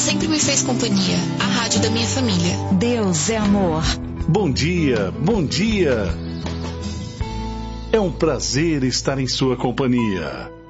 Sempre me fez companhia, a rádio da minha família. Deus é amor. Bom dia, bom dia. É um prazer estar em sua companhia.